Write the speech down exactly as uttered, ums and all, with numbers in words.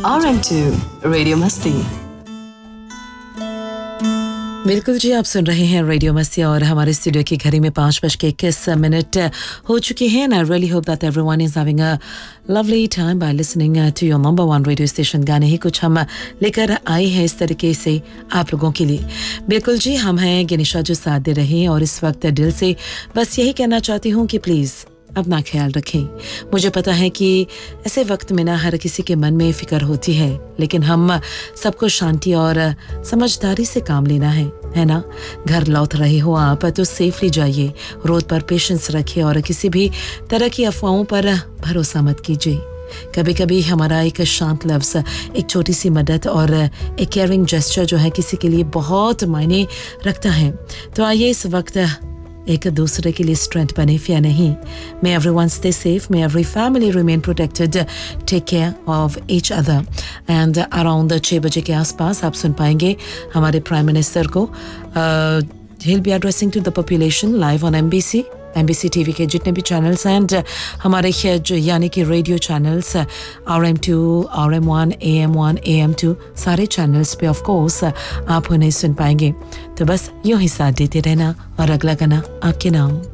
R M to radio मस्ती। बिल्कुल जी, आप सुन रहे हैं रेडियो मस्ती और हमारे स्टूडियो की घड़ी में पाँच बज के इक्कीस मिनट हो चुके हैं। And I really hope that everyone is having a lovely time by listening to your number one radio station. गाने ही कुछ हम लेकर आए हैं इस तरीके से आप लोगों के लिए। बिल्कुल जी, हम हैं गिनिशा जो साथ दे रहे हैं और इस वक्त दिल से बस यही कहना चाहती हूँ कि प्लीज़ अपना ख्याल रखें। मुझे पता है कि ऐसे वक्त में ना हर किसी के मन में फ़िक्र होती है, लेकिन हम सबको शांति और समझदारी से काम लेना है, है ना। घर लौट रहे हो आप तो सेफली जाइए, रोड पर पेशेंस रखिए और किसी भी तरह की अफवाहों पर भरोसा मत कीजिए। कभी कभी हमारा एक शांत लफ्ज़, एक छोटी सी मदद और एक केयरिंग जेस्चर जो है किसी के लिए बहुत मायने रखता है। तो आइए इस वक्त एक दूसरे के लिए स्ट्रेंथ बने, फियर नहीं। मे everyone stay safe, May every family remain protected, take care of each other. And around छः बजे के आसपास आप सुन पाएंगे हमारे प्राइम मिनिस्टर को। He will be addressing to the population live on MBC MBC TV के जितने भी चैनल्स एंड हमारे जो यानी कि radio channels R M to, R M one, A M one, A M to, सारे चैनल्स पे ऑफ कोर्स आप उन्हें सुन पाएंगे। तो बस यूं ही साथ देते रहना और अगला गाना आपके नाम।